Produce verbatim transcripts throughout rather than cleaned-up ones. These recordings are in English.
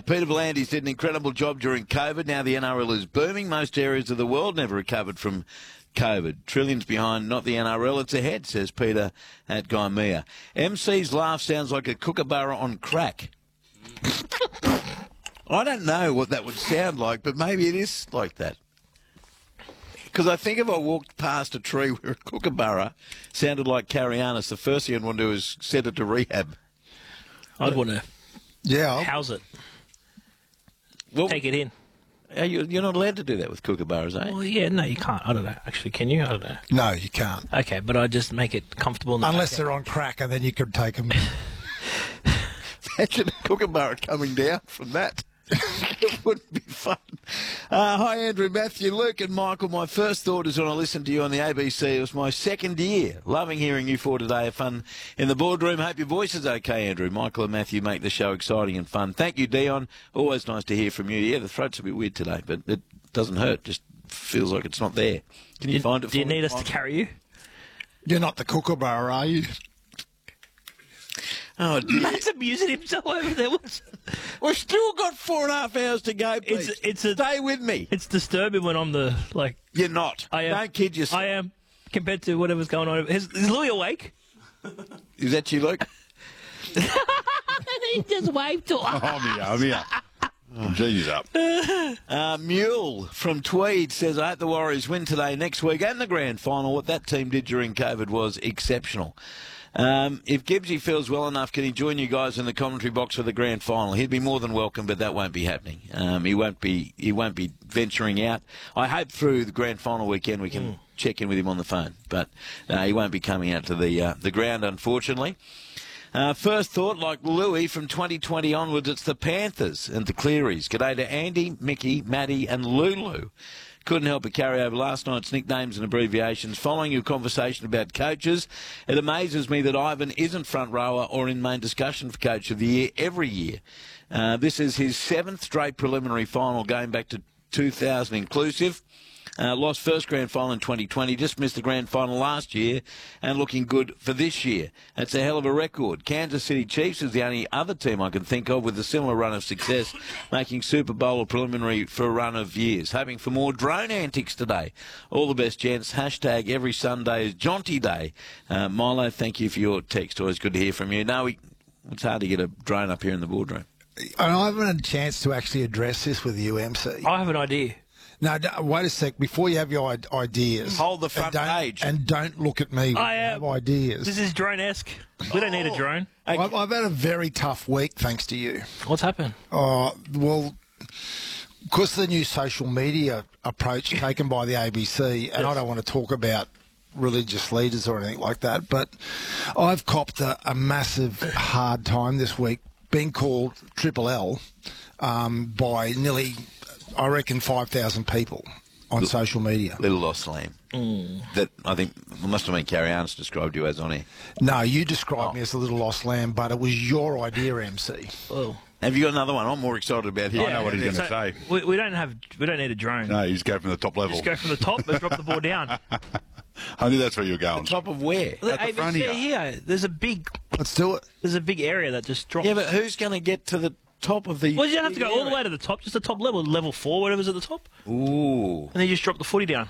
Peter V'landys did an incredible job during COVID. Now the N R L is booming. Most areas of the world never recovered from COVID. Trillions behind, not the N R L, it's ahead, says Peter at Gaimea. M C's laugh sounds like a kookaburra on crack. I don't know what that would sound like, but maybe it is like that. Because I think if I walked past a tree where a kookaburra sounded like Carianis, the first thing I'd want to do is send it to rehab. I'd want to Yeah. house it. Well, Take it in. are you, you're not allowed to do that with kookaburras, eh? Well, yeah, no, you can't. I don't know. Actually, can you? I don't know. No, you can't. Okay, but I just make it comfortable. In the Unless backyard. they're on crack, and then you could take them. Imagine a kookaburra coming down from that. It wouldn't be fun. Uh, hi, Andrew, Matthew, Luke and Michael. My first thought is when I listened to you on the A B C. It was my second year. Loving hearing you four today. Have fun in the boardroom. Hope your voice is okay, Andrew. Michael and Matthew make the show exciting and fun. Thank you, Dion. Always nice to hear from you. Yeah, the throat's a bit weird today, but it doesn't hurt. Just feels like it's not there. Can you, Do, find it for do you me, need us Michael? to carry you? You're not the kookaburra, are you? Oh, dear. Matt's amusing himself over there. What's- We've still got four and a half hours to go, Pete. It's it's a Stay with me. It's disturbing when I'm the like. You're not. I am. Don't kid yourself. I am compared to whatever's going on. Is, is Louis awake? Is that you, Luke? He just waved to us. I'm here, I'm here. Oh, Genie's up. Uh, Mule from Tweed says, I hope the Warriors win today, next week, and the grand final. What that team did during COVID was exceptional. Um, if Gibbsy feels well enough, can he join you guys in the commentary box for the grand final? He'd be more than welcome, but that won't be happening. Um, he won't be. He won't be venturing out. I hope through the grand final weekend we can mm. check in with him on the phone, but uh, he won't be coming out to the uh, the ground, unfortunately. Uh, first thought, like Louis, from twenty twenty onwards, it's the Panthers and the Clearys. G'day to Andy, Mickey, Matty and Lulu. Couldn't help but carry over last night's nicknames and abbreviations. Following your conversation about coaches, it amazes me that Ivan isn't front rower or in main discussion for Coach of the Year every year. Uh, this is his seventh straight preliminary final going back to two thousand inclusive. Uh, lost first grand final in twenty twenty, just missed the grand final last year and looking good for this year. That's a hell of a record. Kansas City Chiefs is the only other team I can think of with a similar run of success, making Super Bowl or preliminary for a run of years. Hoping for more drone antics today. All the best, gents. Hashtag every Sunday is Jonty Day. Uh, Milo, thank you for your text. Always good to hear from you. No, we, it's hard to get a drone up here in the boardroom. And I haven't had a chance to actually address this with you, M C. I have an idea. No, d- wait a sec. Before you have your i- ideas, Hold the front and don't, page. and don't look at me. When I you am. have ideas. This is drone-esque. We don't need a drone. I've, I've had a very tough week, thanks to you. What's happened? Oh, well, because of the new social media approach taken by the A B C, and I don't want to talk about religious leaders or anything like that, but I've copped a, a massive hard time this week being called Triple L um, by nearly, I reckon, five thousand people on L- social media. Little lost lamb. Mm. That I think it must have been Carianis described you as on here. No, you described oh. me as a little lost lamb, but it was your idea, M C. Oh. Have you got another one? I'm more excited about here. I know what he's going to So, say. We, we don't have. We don't need a drone. No, you just go from the top level. Just go from the top and drop the ball down. I knew that's where you're going. Top of where? Look, At the A B C front here. here. There's a big. Let's do it. There's a big area that just drops. Yeah, but who's going to get to the top of the... Well, you don't have to go all the way to the top. Just the top level, level four, whatever's at the top, Ooh. and then you just drop the footy down.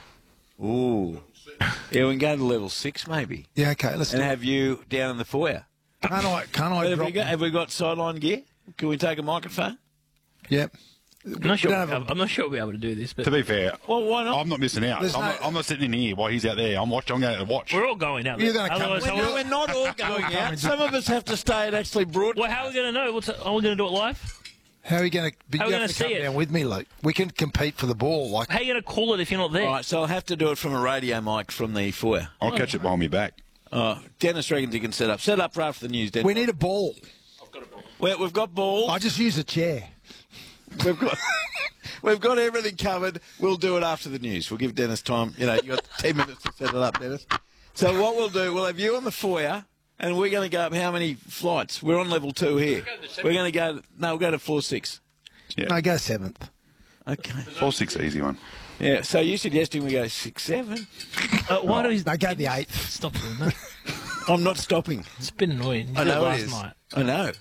Ooh. Yeah, we can go to level six maybe. Yeah, okay. Let's And do it. have you down in the foyer. Can't I? Can't I Have drop? we, got, have we got sideline gear? Can we take a microphone? Yep. I'm not sure. don't We'll have a- be, I'm not sure we'll be able to do this, but To be fair, Well, why not? I'm not missing out. I'm, There's no- not, I'm not sitting in here while he's out there. I'm watching. I'm going to watch. we're all going out. You're there. gonna come Otherwise, with how, me. Well, we're not all going out. Some of us have to stay and actually broadcast. well, how are we going to know? What's, are we going to do it live? How are you going to? You How are we have gonna to see come it? down with me, Luke. We can compete for the ball. Like How are you going to call it if you're not there? All right, so I'll have to do it from a radio mic from the foyer. I'll catch it behind my back. Oh, Dennis reckons you can set up. Set up for after the news, Dennis. we need a ball. Well, we've got balls. I just use a chair. We've got we've got everything covered. We'll do it after the news. We'll give Dennis time. You know, you got ten minutes to set it up, Dennis. So what we'll do, we'll have you on the foyer, and we're going to go up how many flights? We're on level two here. We're going to go. No, we'll go to floor six. Yeah. No, go seventh. Okay. Four six, easy one. Yeah. So you suggesting we go six, seven? Uh, why do we No, go the eighth. stop doing that? I'm not stopping. It's been annoying. You I did know last it is. night. I know.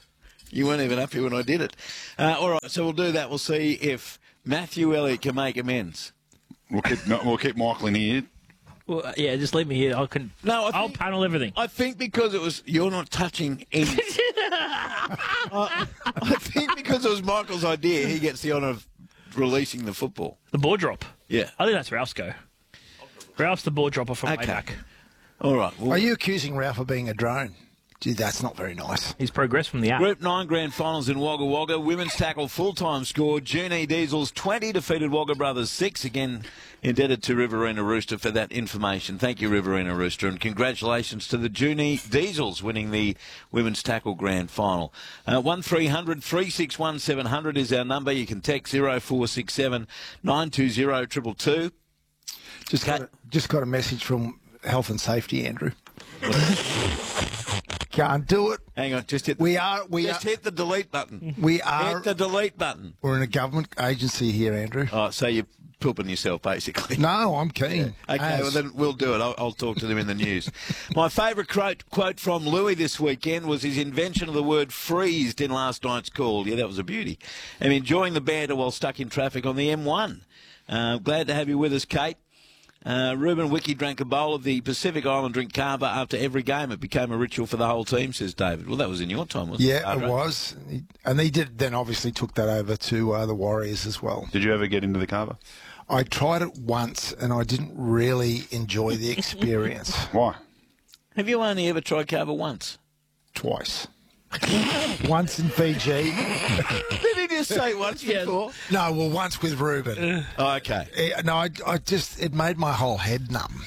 You weren't even happy when I did it. Uh, all right, so we'll do that. We'll see if Matthew Elliott can make amends. We'll keep no, we'll keep Michael in here. Well, uh, yeah, just leave me here. I can. No, I I'll think- panel everything. I think because it was you're not touching anything. I, I think because it was Michael's idea, he gets the honour of releasing the football. The ball drop. Yeah. I think that's Ralph's go. Ralph's the ball dropper from Okay. way back. All right. Well, Are you accusing Ralph of being a drone? Gee, that's not very nice. He's progressed from the app. Group nine grand finals in Wagga Wagga. Women's tackle full-time score. Junie Diesels twenty defeated Wagga Brothers six. Again, indebted to Riverina Rooster for that information. Thank you, Riverina Rooster, and congratulations to the Junie Diesels winning the women's tackle grand final. Uh, one three hundred three six one seven hundred is our number. You can text zero four six seven nine two zero two two two. Just got a, just got a message from Health and Safety, Andrew. Can't do it. Hang on, just hit. We are. We just are. hit the delete button. We are. Hit the delete button. We're in a government agency here, Andrew. Oh, so you're pooping yourself, basically. No, I'm keen. Okay, As- well then we'll do it. I'll, I'll talk to them in the news. My favourite quote, quote from Louis this weekend was his invention of the word freezed in last night's call. Yeah, that was a beauty. I'm enjoying the banter while stuck in traffic on the M one. Uh, glad to have you with us, Kate. Uh, Ruben Wiki drank a bowl of the Pacific Island drink Carver after every game. It became a ritual for the whole team, says David. Well, that was in your time, wasn't it? Yeah, Carver? it was. He- And he did then obviously took that over to uh, the Warriors as well. Did you ever get into the Carver? I tried it once and I didn't really enjoy the experience. Why? Have you only ever tried Carver once? Twice. Once in Fiji. Did he just say once before? No, well, once with Ruben. Oh, okay. Eh, no, I, I just, it made my whole head numb.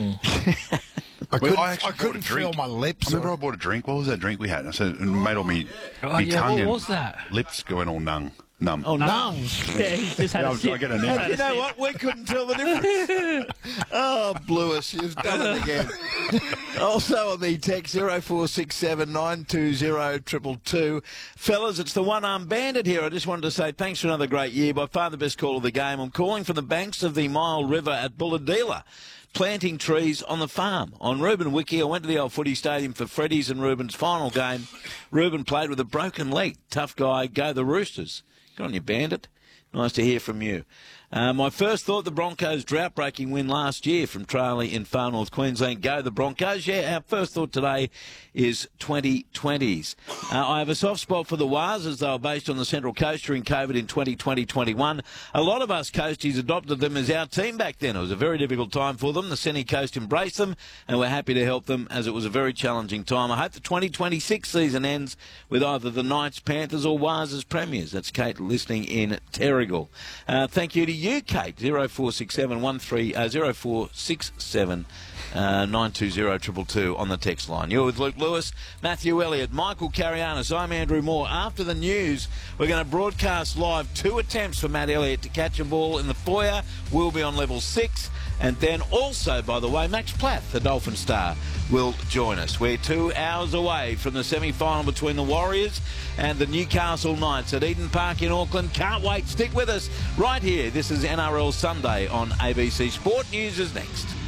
I couldn't, I I actually bought a couldn't feel drink. my I lips. remember I or- bought a drink. What was that drink we had? I said it made all me, Oh, me yeah, tongue what and was that? lips going all numb. Numb. Oh, no. Yeah, he just had Yeah, I a was- sip. I get a Just nip. had a You know sip. what? We couldn't tell the difference. Oh, Bluis, you've done it again. Also on the text zero four six seven nine two zero two two two. Fellas, it's the one-armed bandit here. I just wanted to say thanks for another great year. By far the best call of the game. I'm calling from the banks of the Mile River at Bulladila, planting trees on the farm. On Ruben Wiki, I went to the old footy stadium for Freddie's and Ruben's final game. Ruben played with a broken leg. Tough guy. Go the Roosters. Good on you, Bandit. Nice to hear from you. Uh, my first thought, the Broncos' drought-breaking win last year from Tralee in far north Queensland. Go the Broncos. Yeah, our first thought today is twenty twenties. Uh, I have a soft spot for the Waz as they were based on the Central Coast during COVID in twenty twenty twenty-one. A lot of us Coasties adopted them as our team back then. It was a very difficult time for them. The Central Coast embraced them and we're happy to help them as it was a very challenging time. I hope the twenty twenty-six season ends with either the Knights, Panthers or Waz as premiers. That's Kate listening in Terrigal. Uh, thank you to you, Kate. zero four six seven one three uh, zero four six seven uh, nine two zero two two two on the text line. You're with Luke Lewis, Matthew Elliott, Michael Carianis. I'm Andrew Moore. After the news, we're going to broadcast live two attempts for Matt Elliott to catch a ball in the foyer. We'll be on level six. And then also, by the way, Max Plath, the Dolphin star, will join us. We're two hours away from the semi-final between the Warriors and the Newcastle Knights at Eden Park in Auckland. Can't wait. Stick with us right here. This is N R L Sunday on A B C Sport. News is next.